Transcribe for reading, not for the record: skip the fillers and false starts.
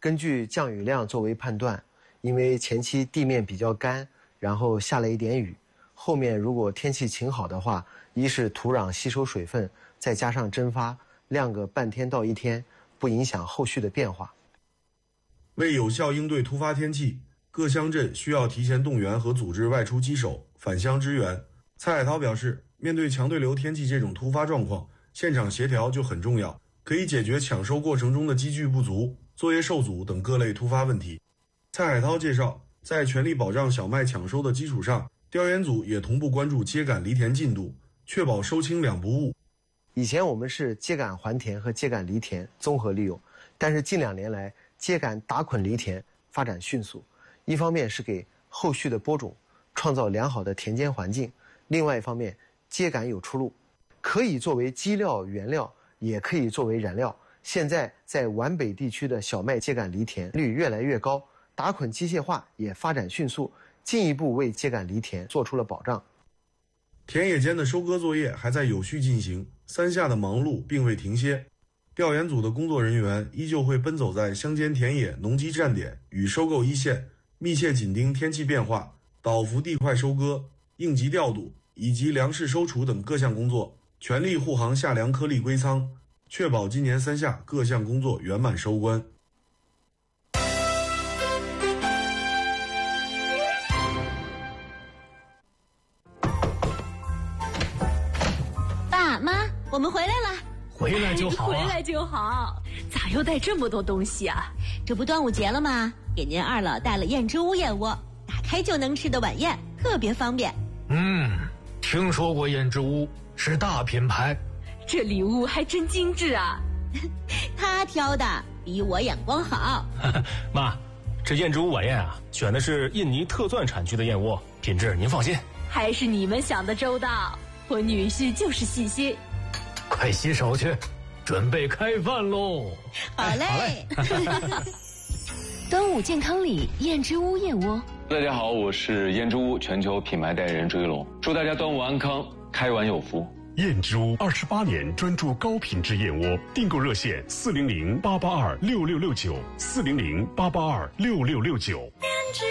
根据降雨量作为判断，因为前期地面比较干，然后下了一点雨，后面如果天气晴好的话，一是土壤吸收水分，再加上蒸发，晾个半天到1天，不影响后续的变化。 为有效应对突发天气，各乡镇需要提前动员和组织外出击守，返乡支援。蔡海涛表示，面对强对流天气这种突发状况，现场协调就很重要，可以解决抢收过程中的机具不足、作业受阻等各类突发问题。蔡海涛介绍，在全力保障小麦抢收的基础上，调研组也同步关注秸秆犁田进度，确保收青两不误。 以前我们是秸秆还田和秸秆犁田综合利用，但是近2年来，秸秆打捆犁田发展迅速，一方面是给后续的播种创造良好的田间环境，另外一方面，秸秆有出路，可以作为基料原料，也可以作为燃料。现在在皖北地区的小麦秸秆犁田率越来越高，打捆机械化也发展迅速，进一步为秸秆犁田做出了保障。 田野间的收割作业还在有序进行，3下的忙碌并未停歇。调研组的工作人员依旧会奔走在乡间田野、农机站点与收购一线，密切紧盯天气变化，倒伏地块收割、应急调度以及粮食收储等各项工作，全力护航夏粮颗粒归仓，确保今年3下各项工作圆满收官。 爸妈，我们回来了。 回来就好啊， 回来就好。咋又带这么多东西啊？ 这不端午节了吗？给您二老带了燕之屋燕窝，打开就能吃的晚宴，特别方便。 听说过燕之屋，是大品牌。 这礼物还真精致啊。 他挑的比我眼光好。 妈，这燕之屋晚宴啊，选的是印尼特钻产区的燕窝，品质您放心。 还是你们想的周到，我女婿就是细心。 快洗手去，准备开饭喽！ 好嘞。 端午健康礼燕之屋燕窝。 大家好，我是燕之屋全球品牌代言人朱一龙，祝大家端午安康，开碗有福。 燕之屋28年专注高品质燕窝，订购热线400-882-6669，400-882-6669。